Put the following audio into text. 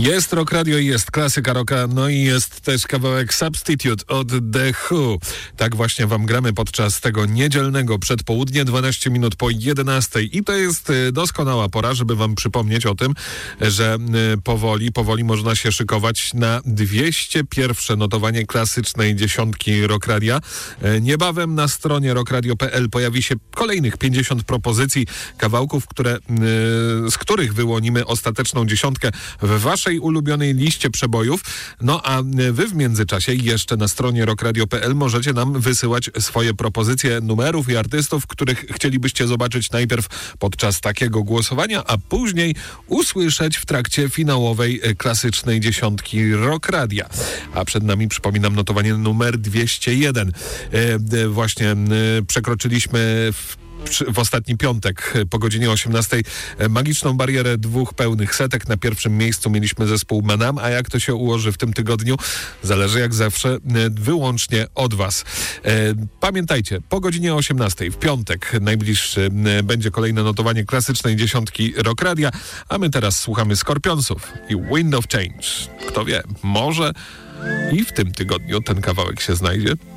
Jest Rock Radio i jest klasyka rocka, no i jest też kawałek Substitute od The Who. Tak właśnie wam gramy podczas tego niedzielnego przedpołudnia, 12 minut po 11. I to jest doskonała pora, żeby wam przypomnieć o tym, że powoli można się szykować na 201 notowanie klasycznej dziesiątki Rock Radia. Niebawem na stronie rockradio.pl pojawi się kolejnych 50 propozycji kawałków, z których wyłonimy ostateczną dziesiątkę w waszej ulubionej liście przebojów. No a wy w międzyczasie jeszcze na stronie rockradio.pl możecie nam wysyłać swoje propozycje numerów i artystów, których chcielibyście zobaczyć najpierw podczas takiego głosowania, a później usłyszeć w trakcie finałowej klasycznej dziesiątki Rock Radia. A przed nami, przypominam, notowanie numer 201. Właśnie przekroczyliśmy w ostatni piątek po godzinie 18 magiczną barierę 2 pełnych setek. Na pierwszym miejscu mieliśmy zespół Manam, a jak to się ułoży w tym tygodniu, zależy jak zawsze wyłącznie od was. Pamiętajcie, po godzinie 18 w piątek najbliższy będzie kolejne notowanie klasycznej dziesiątki Rock Radia, a my teraz słuchamy Skorpionsów i Wind of Change. Kto wie, może i w tym tygodniu ten kawałek się znajdzie.